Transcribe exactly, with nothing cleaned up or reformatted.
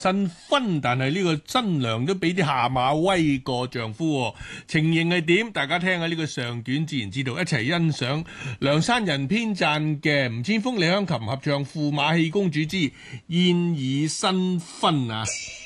新婚，但係呢個新娘都俾啲下馬威過丈夫喎，情形係點？大家聽下呢個上卷自然知道，一齊欣賞梁山人編撰嘅吳千鋒、李香琴合唱《駙馬戲公主之燕爾新婚》啊！